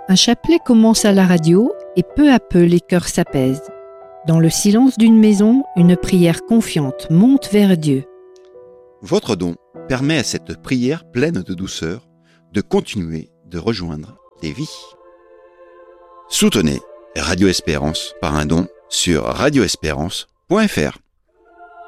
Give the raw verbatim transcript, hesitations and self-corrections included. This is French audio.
Un chapelet commence à la radio et peu à peu les cœurs s'apaisent. Dans le silence d'une maison, une prière confiante monte vers Dieu. Votre don permet à cette prière pleine de douceur de continuer de rejoindre des vies. Soutenez Radio Espérance par un don sur radio espérance point f r.